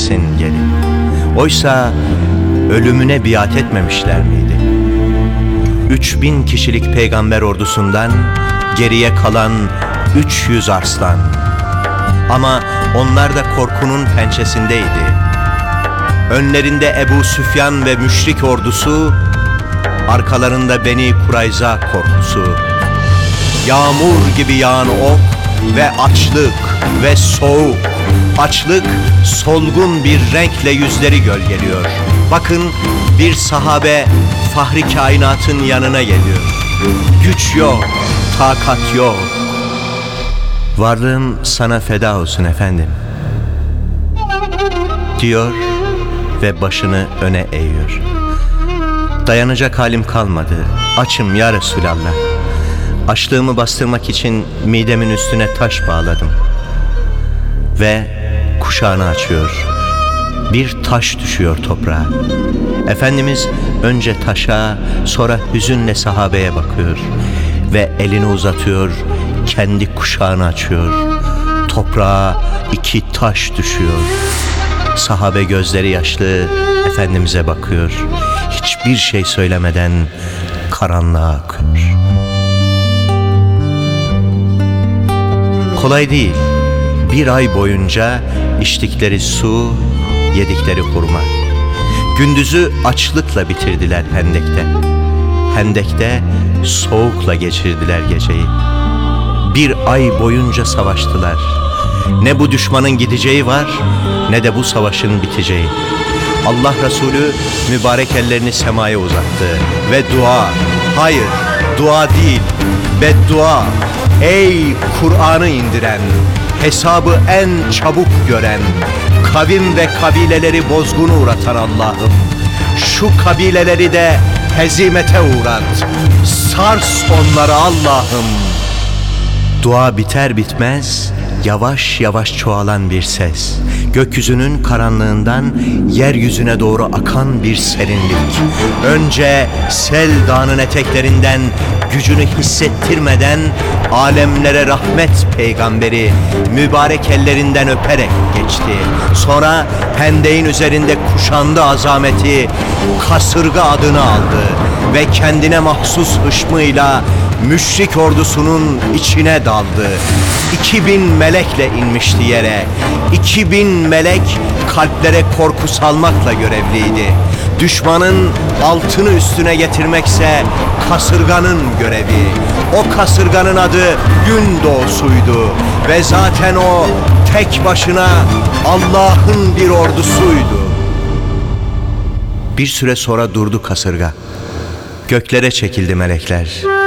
misin gelip? Oysa ölümüne biat etmemişler miydi? 3000 kişilik peygamber ordusundan geriye kalan 300 arslan. Ama onlar da korkunun pençesindeydi. Önlerinde Ebu Süfyan ve müşrik ordusu, arkalarında Beni Kurayza korkusu. Yağmur gibi yağan ok ve açlık ve soğuk. Açlık solgun bir renkle yüzleri gölgeliyor. Bakın, bir sahabe Fahri Kainat'ın yanına geliyor. Güç yok, takat yok. Varlığım sana feda olsun efendim, diyor ve başını öne eğiyor. Dayanacak halim kalmadı. Açım ya Resulallah. Açlığımı bastırmak için midemin üstüne taş bağladım. Ve kuşağını açıyor. Bir taş düşüyor toprağa. Efendimiz önce taşa, sonra hüzünle sahabeye bakıyor. Ve elini uzatıyor, kendi kuşağını açıyor. Toprağa 2 taş düşüyor. Sahabe gözleri yaşlı Efendimiz'e bakıyor. Hiçbir şey söylemeden karanlığa akıyor. Kolay değil. 1 ay boyunca içtikleri su, yedikleri hurma. Gündüzü açlıkla bitirdiler Hendek'te. Hendek'te soğukla geçirdiler geceyi. 1 ay boyunca savaştılar. Ne bu düşmanın gideceği var, ne de bu savaşın biteceği. Allah Resulü mübarek ellerini semaya uzattı ve dua, hayır dua değil, beddua. Ey Kur'an'ı indiren, hesabı en çabuk gören, kavim ve kabileleri bozguna uğratan Allah'ım, şu kabileleri de hezimete uğrat, sars onları Allah'ım. Dua biter bitmez yavaş yavaş çoğalan bir ses, gökyüzünün karanlığından yeryüzüne doğru akan bir serinlik. Önce Sel Dağı'nın eteklerinden gücünü hissettirmeden alemlere rahmet peygamberi mübarek ellerinden öperek geçti. Sonra Hendek'in üzerinde kuşandı azameti, kasırga adını aldı ve kendine mahsus hışmıyla müşrik ordusunun içine daldı. 2000 melekle inmişti yere. 2000 melek kalplere korku salmakla görevliydi. Düşmanın altını üstüne getirmekse kasırganın görevi. O kasırganın adı gün doğusuydu ve zaten o tek başına Allah'ın bir ordusuydu. Bir süre sonra durdu kasırga. Göklere çekildi melekler.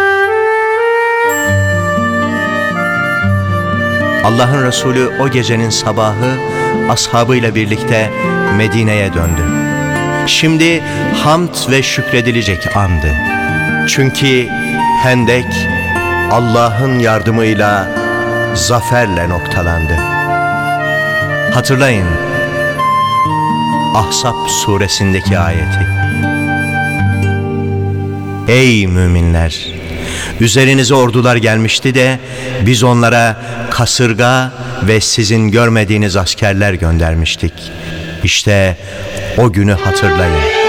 Allah'ın Resulü o gecenin sabahı ashabıyla birlikte Medine'ye döndü. Şimdi hamd ve şükredilecek andı. Çünkü Hendek Allah'ın yardımıyla zaferle noktalandı. Hatırlayın Ahzab suresindeki ayeti. Ey müminler! Üzerinize ordular gelmişti de biz onlara kasırga ve sizin görmediğiniz askerler göndermiştik. İşte o günü hatırlayın.